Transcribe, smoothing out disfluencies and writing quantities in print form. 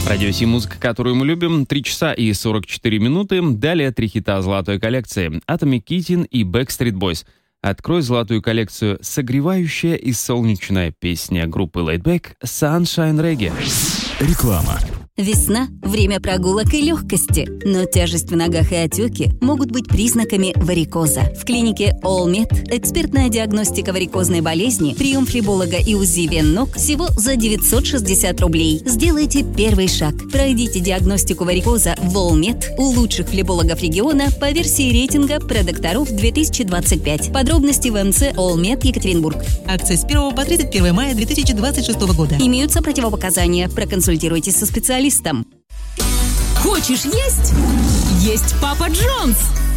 Радио Си, музыка, которую мы любим. 3 часа и 44 минуты. Далее 3 хита золотой коллекции. Atomic Kitten и Backstreet Boys. Открой золотую коллекцию согревающая и солнечная песня группы Laidback Sunshine Reggae. Реклама. Весна – время прогулок и легкости, но тяжесть в ногах и отеки могут быть признаками варикоза. В клинике All-Med экспертная диагностика варикозной болезни, прием флеболога и УЗИ вен ног всего за 960 рублей. Сделайте первый шаг. Пройдите диагностику варикоза в All-Med у лучших флебологов региона по версии рейтинга продокторов 2025. Подробности в МЦ All-Med Екатеринбург. Акция с 1 по 31 мая 2026 года. Имеются противопоказания. Проконсультируйтесь со специалистом. Хочешь есть? Есть Папа Джонс!